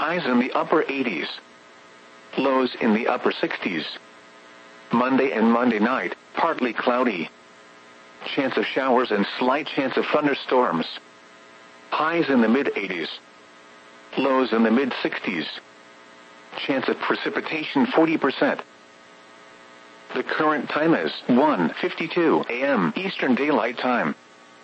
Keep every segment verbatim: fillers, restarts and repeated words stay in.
Highs in the upper eighties. Lows in the upper sixties. Monday and Monday night, partly cloudy. Chance of showers and slight chance of thunderstorms. Highs in the mid-eighties. Lows in the mid-sixties. Chance of precipitation forty percent. The current time is one fifty-two a m Eastern Daylight Time.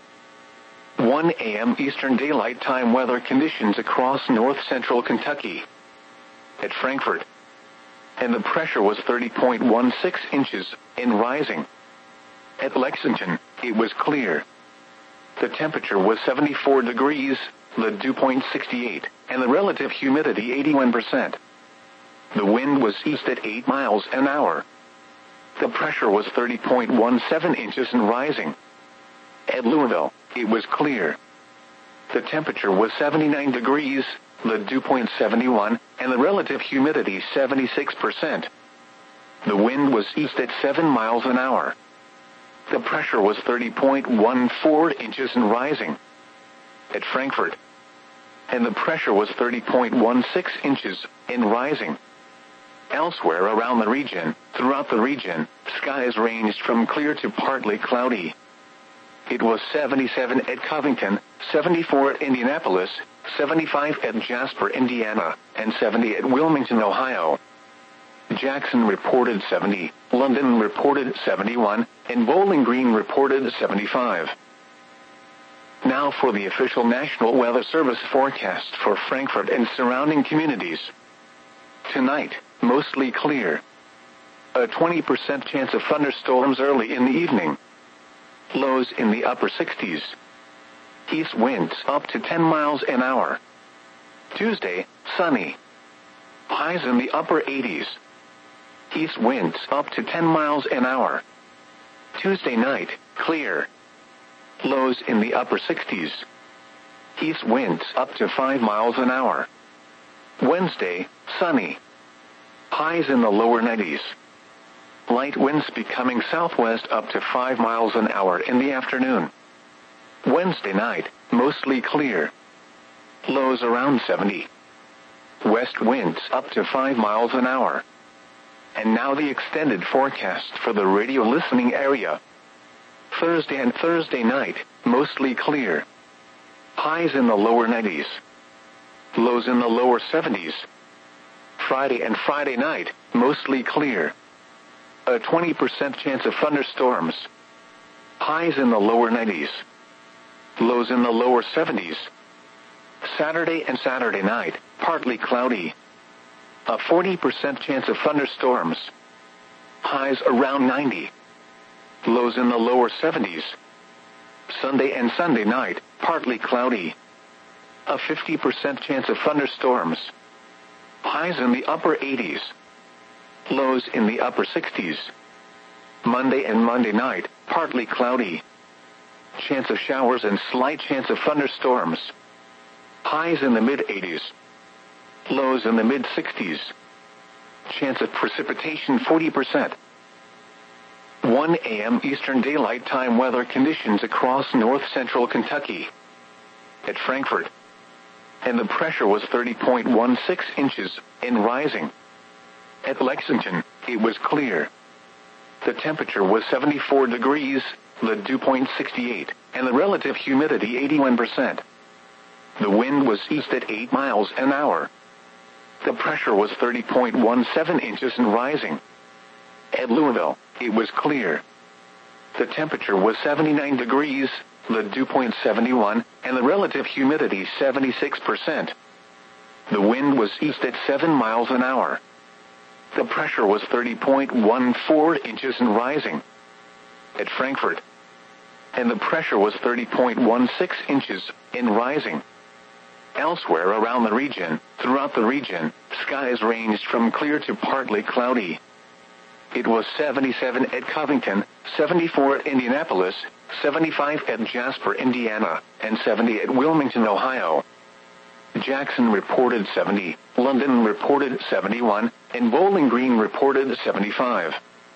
one a m Eastern Daylight Time weather conditions across north-central Kentucky. At Frankfort. And the pressure was thirty point one six inches, and rising. At Lexington, it was clear. The temperature was seventy-four degrees, the dew point sixty-eight, and the relative humidity eighty-one percent. The wind was east at eight miles an hour. The pressure was thirty point one seven inches and rising. At Louisville, it was clear. The temperature was seventy-nine degrees, the dew point seventy-one, and the relative humidity seventy-six percent. The wind was east at seven miles an hour. The pressure was thirty point one four inches and rising. At Frankfort. And the pressure was thirty point one six inches, and rising. Elsewhere around the region, throughout the region, skies ranged from clear to partly cloudy. It was seventy-seven at Covington, seventy-four at Indianapolis, seventy-five at Jasper, Indiana, and seventy at Wilmington, Ohio. Jackson reported seventy, London reported seventy-one, and Bowling Green reported seventy-five. Now for the official National Weather Service forecast for Frankfort and surrounding communities. Tonight, mostly clear. A twenty percent chance of thunderstorms early in the evening. Lows in the upper sixties. East winds up to ten miles an hour. Tuesday, sunny. Highs in the upper eighties. East winds up to ten miles an hour. Tuesday night, clear. Lows in the upper sixties. East winds up to five miles an hour. Wednesday, sunny. Highs in the lower nineties. Light winds becoming southwest up to five miles an hour in the afternoon. Wednesday night, mostly clear. Lows around seventy. West winds up to five miles an hour. And now the extended forecast for the radio listening area. Thursday and Thursday night, mostly clear. Highs in the lower nineties. Lows in the lower seventies. Friday and Friday night, mostly clear. A twenty percent chance of thunderstorms. Highs in the lower nineties. Lows in the lower seventies. Saturday and Saturday night, partly cloudy. A forty percent chance of thunderstorms. Highs around ninety. Lows in the lower seventies. Sunday and Sunday night, partly cloudy. A fifty percent chance of thunderstorms. Highs in the upper eighties. Lows in the upper sixties. Monday and Monday night, partly cloudy. Chance of showers and slight chance of thunderstorms. Highs in the mid-eighties. Lows in the mid-sixties. Chance of precipitation forty percent. one a m Eastern Daylight Time weather conditions across north-central Kentucky. At Frankfort. And the pressure was thirty point one six inches, and rising. At Lexington, it was clear. The temperature was seventy-four degrees, the dew point sixty-eight, and the relative humidity eighty-one percent. The wind was east at eight miles an hour. The pressure was thirty point one seven inches and rising. At Louisville, it was clear. The temperature was seventy-nine degrees, the dew point seventy-one, and the relative humidity seventy-six percent. The wind was east at seven miles an hour. The pressure was thirty point one four inches and rising. At Frankfort. And the pressure was thirty point one six inches, and rising. Elsewhere around the region, throughout the region, skies ranged from clear to partly cloudy. It was seventy-seven at Covington, seventy-four at Indianapolis, seventy-five at Jasper, Indiana, and seventy at Wilmington, Ohio. Jackson reported seventy, London reported seventy-one, and Bowling Green reported seventy-five.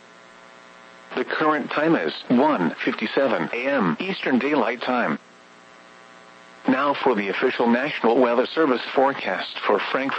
The current time is one fifty-seven a m Eastern Daylight Time. Now for the official National Weather Service forecast for Frankfort.